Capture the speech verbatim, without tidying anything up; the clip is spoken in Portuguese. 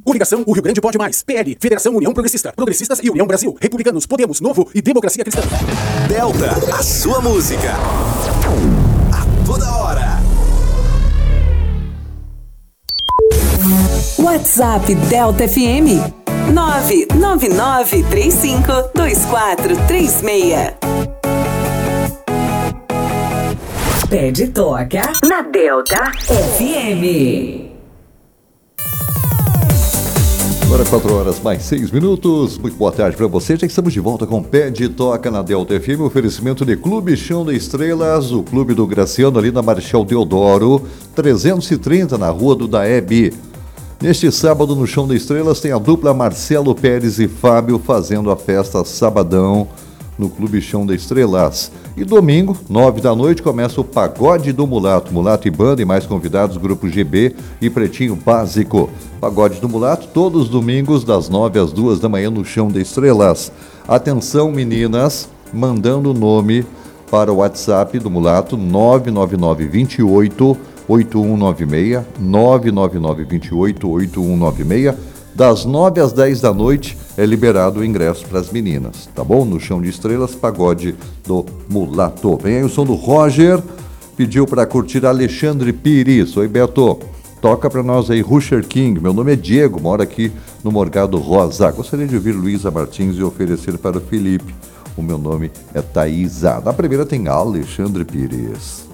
Coligação O Rio Grande Pode Mais. P L, Federação União Progressista. Progressistas e União Brasil. Republicanos, Podemos, Novo e Democracia Cristã. Delta, a sua música. A toda hora. WhatsApp Delta F M nove nove nove três cinco dois quatro três seis. Pede toca na Delta F M. Agora quatro horas mais seis minutos. Muito boa tarde para você. Já estamos de volta com Pede Toca na Delta F M. Oferecimento de Clube Chão das Estrelas, o Clube do Graciano ali na Marechal Deodoro, trezentos e trinta na Rua do Daeb. Neste sábado no Chão das Estrelas tem a dupla Marcelo Pérez e Fábio fazendo a festa sabadão no Clube Chão das Estrelas. E domingo, nove da noite, começa o Pagode do Mulato. Mulato e Banda e mais convidados, Grupo G B e Pretinho Básico. Pagode do Mulato, todos os domingos, das nove às duas da manhã, no Chão das Estrelas. Atenção, meninas, mandando o nome para o WhatsApp do Mulato, nove nove nove dois oito oito um nove seis, nove nove nove dois oito oito um nove seis. Das nove às dez da noite é liberado o ingresso para as meninas, tá bom? No Chão de Estrelas, Pagode do Mulato. Vem aí o som do Roger, pediu para curtir Alexandre Pires. Oi, Beto, toca para nós aí Rusher King. Meu nome é Diego, moro aqui no Morgado Rosa. Gostaria de ouvir Luísa Martins e oferecer para o Felipe. O meu nome é Thaisa. Na primeira tem Alexandre Pires.